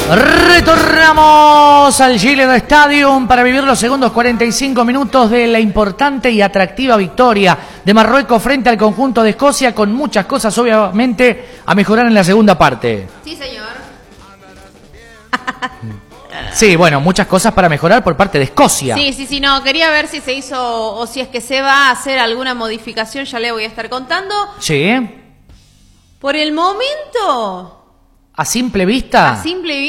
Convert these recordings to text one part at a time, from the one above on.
Retornamos al Gillette Stadium para vivir los segundos 45 minutos de la importante y atractiva victoria de Marruecos frente al conjunto de Escocia, con muchas cosas obviamente a mejorar en la segunda parte. Sí, señor. Sí, bueno, muchas cosas para mejorar por parte de Escocia. Sí, no, quería ver si se hizo o si es que se va a hacer alguna modificación, ya le voy a estar contando. Sí. Por el momento, A simple vista,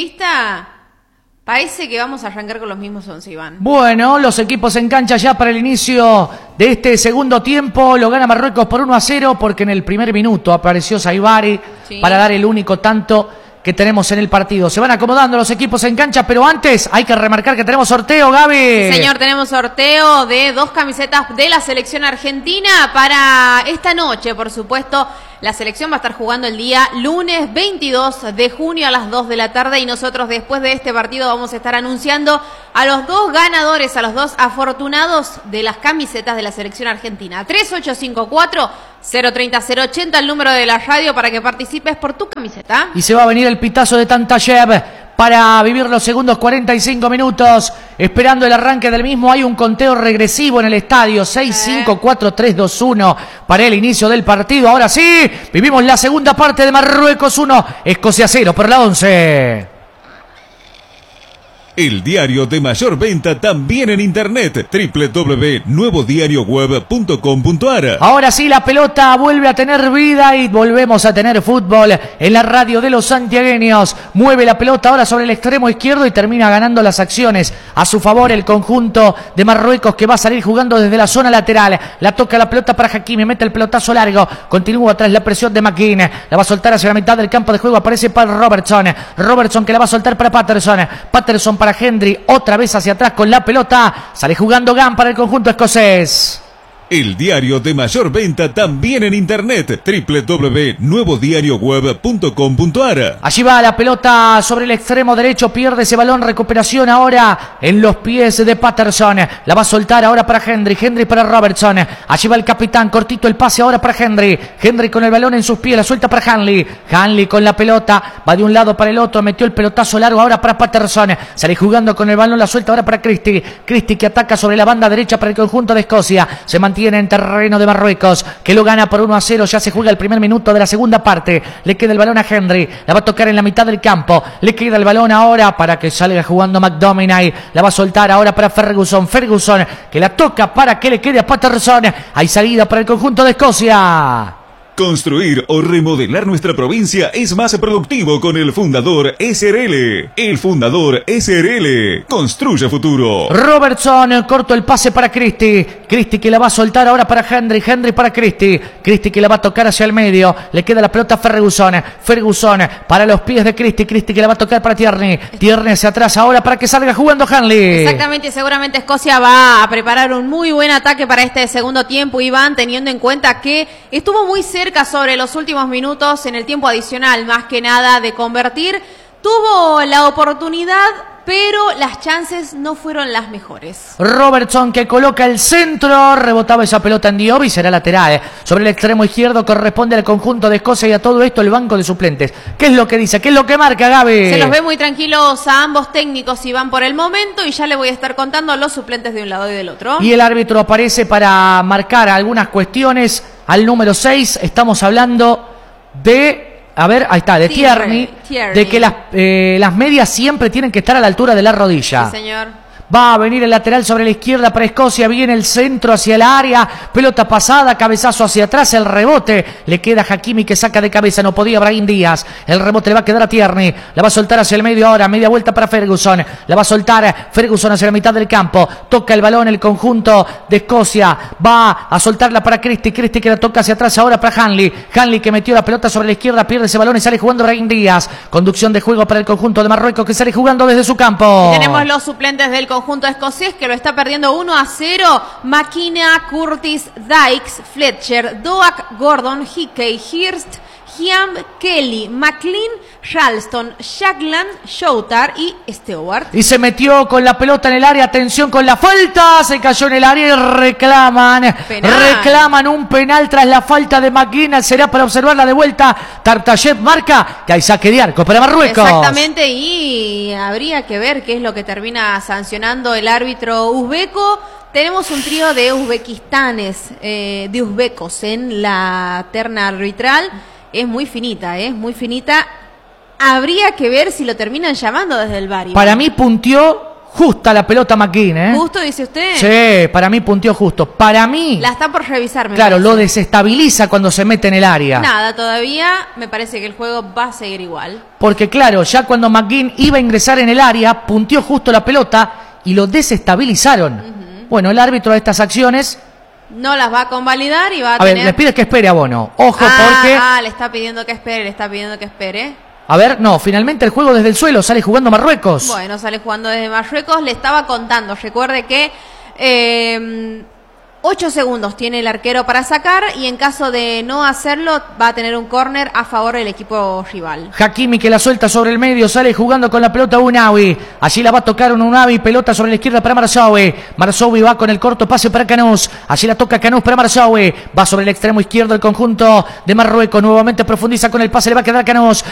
parece que vamos a arrancar con los mismos 11, Iván. bueno, los equipos en cancha ya para el inicio de este segundo tiempo. Lo gana Marruecos por 1-0 porque en el primer minuto apareció Saibari para dar el único tanto que tenemos en el partido. Se van acomodando los equipos en cancha, pero antes hay que remarcar que tenemos sorteo, Gaby. Sí, señor, tenemos sorteo de 2 camisetas de la selección argentina para esta noche, por supuesto. La selección va a estar jugando el día lunes 22 de junio a las 2 de la tarde y nosotros después de este partido vamos a estar anunciando a los 2 ganadores, a los 2 afortunados de las camisetas de la selección argentina. 3854-030-080, el número de la radio para que participes por tu camiseta. Y se va a venir el pitazo de Tantayev para vivir los segundos 45 minutos. Esperando el arranque del mismo, hay un conteo regresivo en el estadio. 6, 5, 4, 3, 2, 1 para el inicio del partido. Ahora sí, vivimos la segunda parte de Marruecos 1, Escocia 0 por la 11. El diario de mayor venta también en internet, www.nuevodiarioweb.com.ar. Ahora sí, la pelota vuelve a tener vida y volvemos a tener fútbol en la radio de los santiagueños. Mueve la pelota ahora sobre el extremo izquierdo y termina ganando las acciones a su favor el conjunto de Marruecos, que va a salir jugando desde la zona lateral. La toca la pelota para Hakimi, mete el pelotazo largo, continúa tras la presión de McKean, la va a soltar hacia la mitad del campo de juego, aparece para Robertson que la va a soltar para Patterson para Hendry, otra vez hacia atrás con la pelota, sale jugando Gan para el conjunto escocés. El diario de mayor venta también en internet, www.nuevodiarioweb.com.ar. Allí va la pelota sobre el extremo derecho, pierde ese balón, recuperación ahora en los pies de Patterson, la va a soltar ahora para Hendry para Robertson, allí va el capitán, cortito el pase ahora para Hendry con el balón en sus pies, la suelta para Hanley con la pelota, va de un lado para el otro, metió el pelotazo largo ahora para Patterson, sale jugando con el balón, la suelta ahora para Christie que ataca sobre la banda derecha para el conjunto de Escocia, se mantiene en terreno de Marruecos, que lo gana por 1-0, ya se juega el primer minuto de la segunda parte, le queda el balón a Hendry, la va a tocar en la mitad del campo, le queda el balón ahora para que salga jugando McDominay, la va a soltar ahora para Ferguson, que la toca para que le quede a Patterson, hay salida para el conjunto de Escocia. Construir o remodelar nuestra provincia es más productivo con el Fundador SRL. El Fundador SRL construye futuro. Robertson, corto el pase para Christie que la va a soltar ahora para Hendry para Christie que la va a tocar hacia el medio, le queda la pelota a Ferguson para los pies de Christie que la va a tocar para Tierney hacia atrás ahora para que salga jugando Hanley. Exactamente, seguramente Escocia va a preparar un muy buen ataque para este segundo tiempo, Iván, teniendo en cuenta que estuvo muy cerca sobre los últimos minutos en el tiempo adicional, más que nada de convertir, tuvo la oportunidad, pero las chances no fueron las mejores. Robertson que coloca el centro, rebotaba esa pelota en Diop y será lateral. Sobre el extremo izquierdo corresponde al conjunto de Escocia y a todo esto el banco de suplentes. ¿Qué es lo que dice? ¿Qué es lo que marca, Gaby? Se los ve muy tranquilos a ambos técnicos, Iván, por el momento, y ya le voy a estar contando los suplentes de un lado y del otro. Y el árbitro aparece para marcar algunas cuestiones al número 6. Estamos hablando de... A ver, ahí está, de Tierney, de que las medias siempre tienen que estar a la altura de la rodilla. Sí, señor. Va a venir el lateral sobre la izquierda para Escocia, viene el centro hacia el área, pelota pasada, cabezazo hacia atrás, el rebote, le queda a Hakimi que saca de cabeza, no podía Brahim Díaz, el rebote le va a quedar a Tierney, la va a soltar hacia el medio ahora, media vuelta para Ferguson, la va a soltar Ferguson hacia la mitad del campo, toca el balón el conjunto de Escocia, va a soltarla para Christie que la toca hacia atrás ahora para Hanley que metió la pelota sobre la izquierda, pierde ese balón y sale jugando Brahim Díaz, conducción de juego para el conjunto de Marruecos que sale jugando desde su campo. Y tenemos los suplentes del conjunto escocés que lo está perdiendo 1-0. McKenna, Curtis, Dykes, Fletcher, Doak, Gordon, Hickey, Hirst, Kiam, Kelly, McLean, Ralston, Shagland, Shoutar y Stewart. Y se metió con la pelota en el área, atención con la falta, se cayó en el área y reclaman un penal tras la falta de McGinn. Será para observarla de vuelta. Tartayev marca que hay saque de arco para Marruecos. Exactamente, y habría que ver qué es lo que termina sancionando el árbitro uzbeco. Tenemos un trío de uzbekistanes, de uzbecos en la terna arbitral. Es muy finita, muy finita. Habría que ver si lo terminan llamando desde el VAR. Para mí punteó justa la pelota McGinn, ¿Justo, dice usted? Sí, para mí punteó justo. Para mí... La está por revisar, Claro, lo desestabiliza cuando se mete en el área. Nada, todavía me parece que el juego va a seguir igual. Porque claro, ya cuando McGinn iba a ingresar en el área, punteó justo la pelota y lo desestabilizaron. Bueno, el árbitro de estas acciones... No las va a convalidar y va a A ver, tener... le pides que espere a Bono. Ojo porque... le está pidiendo que espere, A ver, no, finalmente el juego desde el suelo, sale jugando Marruecos. Bueno, sale jugando desde Marruecos, le estaba contando. Recuerde que 8 segundos tiene el arquero para sacar y en caso de no hacerlo va a tener un córner a favor del equipo rival. Hakimi que la suelta sobre el medio, sale jugando con la pelota Unawi. Allí la va a tocar un Unawi, pelota sobre la izquierda para Marzoui. Marzoui va con el corto pase para Canús. Allí la toca Canús para Marzoui. Va sobre el extremo izquierdo el conjunto de Marruecos. Nuevamente profundiza con el pase, le va a quedar Canús.